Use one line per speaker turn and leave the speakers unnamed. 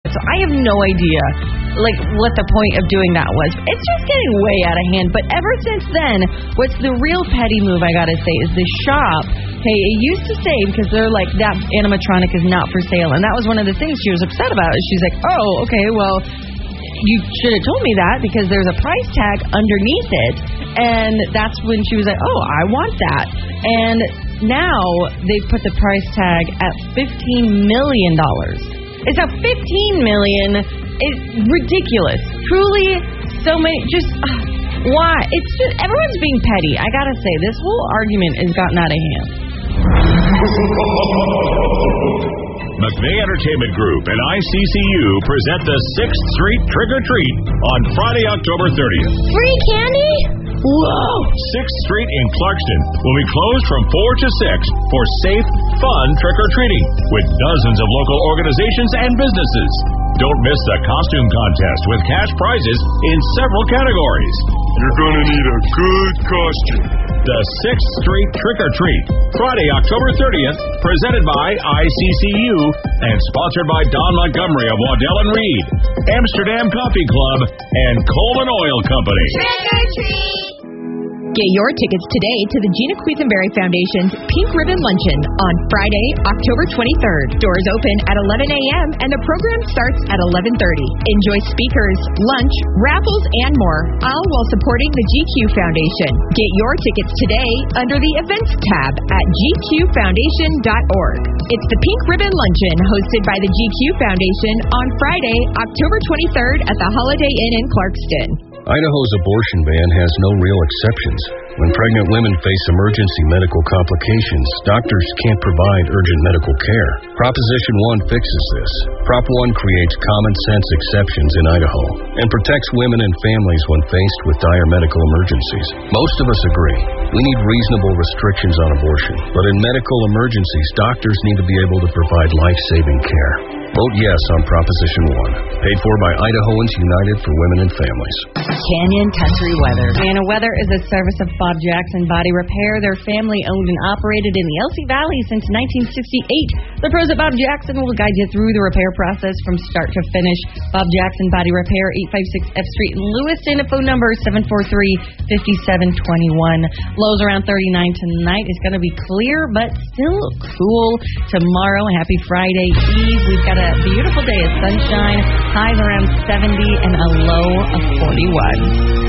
So I have no idea, what the point of doing that was. It's just getting way out of hand. But ever since then, what's the real petty move, I gotta say, is the shop. Hey, it used to say, because they're like, that animatronic is not for sale. And that was one of the things she was upset about. She's like, oh, okay, well, you should have told me that because there's a price tag underneath it. And that's when she was like, oh, I want that. And now they put the price tag at $15 million. It's a $15 million. It's ridiculous. Truly, so many. Just why? It's just everyone's being petty. I gotta say, this whole argument has gotten out of hand.
McVeigh Entertainment Group and ICCU present the 6th Street Trick or Treat on Friday, October 30th.
Free candy?
Whoa!
6th Street in Clarkston will be closed from 4 to 6 for safe, fun trick-or-treating with dozens of local organizations and businesses. Don't miss the costume contest with cash prizes in several categories.
You're going to need a good costume.
The 6th Street Trick or Treat, Friday, October 30th, presented by ICCU and sponsored by Don Montgomery of Waddell & Reed, Amsterdam Coffee Club, and Coleman Oil Company.
Trick or treat!
Get your tickets today to the Gina Quisenberry Foundation's Pink Ribbon Luncheon on Friday, October 23rd. Doors open at 11 a.m. and the program starts at 11:30. Enjoy speakers, lunch, raffles, and more, all while supporting the GQ Foundation. Get your tickets today under the Events tab at gqfoundation.org. It's the Pink Ribbon Luncheon hosted by the GQ Foundation on Friday, October 23rd at the Holiday Inn in Clarkston.
Idaho's abortion ban has no real exceptions. When pregnant women face emergency medical complications, doctors can't provide urgent medical care. Proposition 1 fixes this. Prop 1 creates common sense exceptions in Idaho and protects women and families when faced with dire medical emergencies. Most of us agree. We need reasonable restrictions on abortion, but in medical emergencies, doctors need to be able to provide life-saving care. Vote yes on Proposition 1. Paid for by Idahoans United for Women and Families.
Canyon Country Weather. Canyon Weather is a service of Bob Jackson Body Repair. They're family owned and operated in the LC Valley since 1968. The pros at Bob Jackson will guide you through the repair process from start to finish. Bob Jackson Body Repair, 856 F Street in Lewiston. A phone number 743-5721. Lows around 39 tonight. It's going to be clear, but still cool tomorrow. Happy Friday Eve. We've got a beautiful day of sunshine. Highs around 70 and a low of 41.